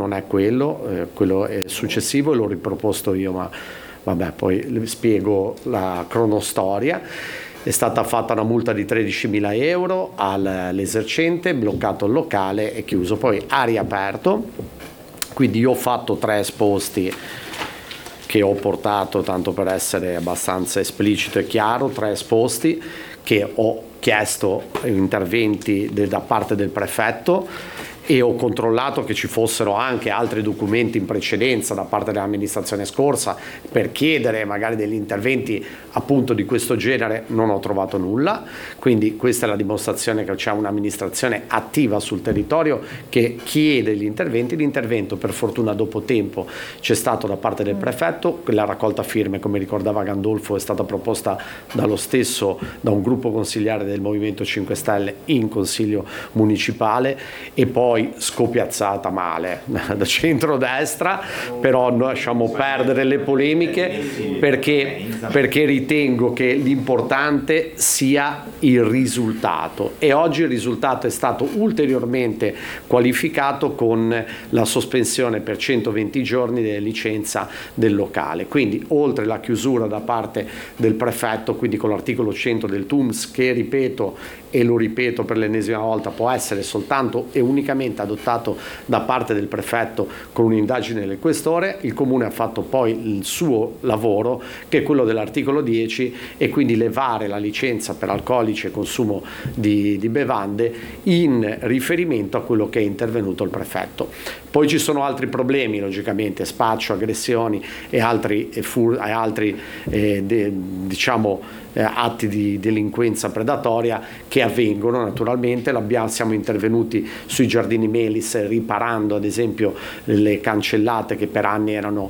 non è quello, quello è successivo e l'ho riproposto io, ma vabbè, poi spiego la cronostoria. È stata fatta una multa di 13.000 euro all'esercente, bloccato il locale e chiuso, poi ha riaperto. Quindi io ho fatto 3 esposti che ho portato, tanto per essere abbastanza esplicito e chiaro, 3 esposti che ho chiesto interventi da parte del prefetto e ho controllato che ci fossero anche altri documenti in precedenza da parte dell'amministrazione scorsa per chiedere magari degli interventi appunto di questo genere. Non ho trovato nulla, quindi questa è la dimostrazione che c'è un'amministrazione attiva sul territorio che chiede gli interventi. L'intervento per fortuna dopo tempo c'è stato da parte del prefetto, la raccolta firme, come ricordava Gandolfo, è stata proposta dallo stesso, da un gruppo consigliare del Movimento 5 Stelle in Consiglio Municipale, e poi scopiazzata male da centrodestra, però noi lasciamo perdere le polemiche perché ritengo che l'importante sia il risultato, e oggi il risultato è stato ulteriormente qualificato con la sospensione per 120 giorni della licenza del locale. Quindi oltre la chiusura da parte del prefetto, quindi con l'articolo 100 del TUMS, che ripeto e lo ripeto per l'ennesima volta, può essere soltanto e unicamente adottato da parte del prefetto con un'indagine del questore, il comune ha fatto poi il suo lavoro, che è quello dell'articolo 10, e quindi levare la licenza per alcolici e consumo di bevande in riferimento a quello che è intervenuto il prefetto. Poi ci sono altri problemi, logicamente, spaccio, aggressioni e altri atti di delinquenza predatoria che avvengono naturalmente. Siamo intervenuti sui giardini Melis riparando ad esempio le cancellate che per anni erano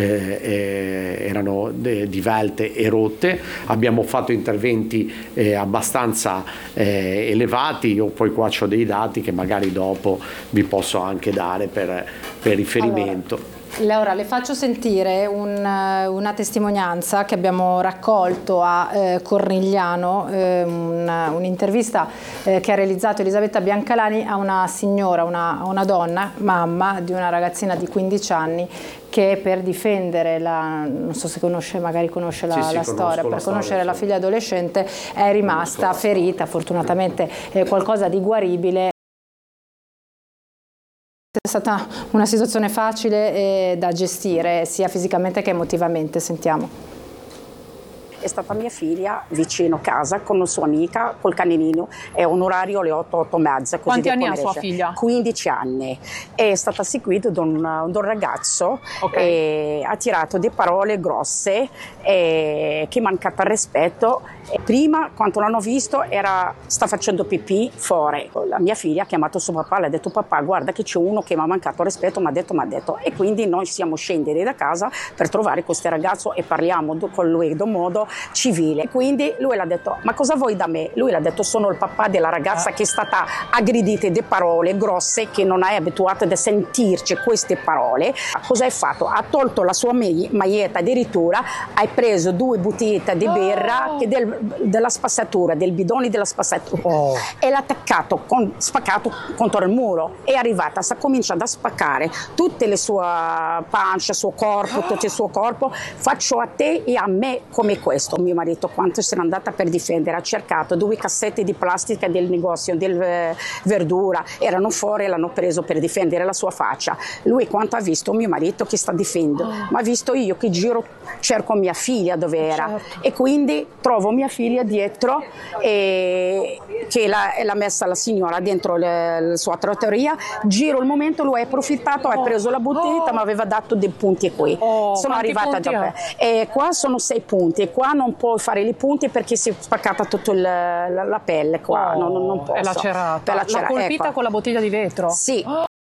divelte e rotte. Abbiamo fatto interventi abbastanza elevati. Io poi qua ho dei dati che magari dopo vi posso anche dare per riferimento. Laura, le faccio sentire una testimonianza che abbiamo raccolto a Cornigliano, un'intervista che ha realizzato Elisabetta Biancalani a una signora, una donna, mamma di una ragazzina di 15 anni, che per difendere non so se conosce, magari conosce la storia, per conoscere la figlia adolescente è rimasta ferita, fortunatamente qualcosa di guaribile. È stata una situazione facile da gestire sia fisicamente che emotivamente. Sentiamo. È stata mia figlia vicino casa con una sua amica col caninino, è un orario alle 8:30. Quanti anni ha sua figlia? 15 anni. È stata seguita da un ragazzo, okay. Ha tirato delle parole grosse che mancata al rispetto. Prima, quando l'hanno visto, sta facendo pipì fuori. La mia figlia ha chiamato suo papà, le ha detto: papà, guarda che c'è uno che mi ha mancato al rispetto, mi ha detto. E quindi noi siamo scendere da casa per trovare questo ragazzo e parliamo con lui in modo civile. E quindi lui l'ha detto: ma cosa vuoi da me? Lui l'ha detto: sono il papà della ragazza che è stata aggredita di parole grosse, che non è abituata a sentirci queste parole. Cosa hai fatto? Ha tolto la sua maglietta, addirittura hai preso 2 bottiglie di birra della spazzatura, del bidone della spazzatura, e l'ha attaccato, spaccato contro il muro. È arrivata, sta cominciando a spaccare tutte le sue pancia, suo corpo, tutto il suo corpo. Faccio a te e a me come questo. Mio marito, quanto se n'è andata per difendere, ha cercato 2 cassette di plastica del negozio del verdura, erano fuori, l'hanno preso per difendere la sua faccia. Lui, quanto ha visto mio marito che sta difendendo, ma ha visto io che giro, cerco mia figlia dove era, e quindi trovo mia figlia dietro, che l'ha messa la signora dentro la sua trattoria. Giro il momento, lui ha approfittato, ha preso la bottiglia, ma aveva dato dei punti qui. Sono arrivata già qua sono 6 punti, e qua non può fare i punti perché si è spaccata tutta la pelle qua, non posso. È lacerata. L'ha colpita con la bottiglia di vetro? Sì.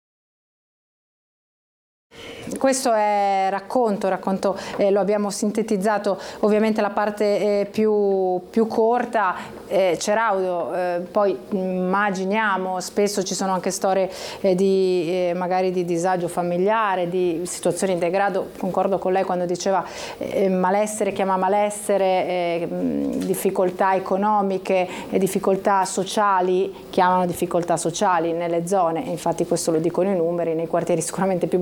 Questo è racconto, lo abbiamo sintetizzato, ovviamente la parte più corta. Ceraudo, poi immaginiamo, spesso ci sono anche storie magari di disagio familiare, di situazioni di degrado. Concordo con lei quando diceva malessere chiama malessere, difficoltà economiche e difficoltà sociali chiamano difficoltà sociali nelle zone, infatti questo lo dicono i numeri, nei quartieri sicuramente più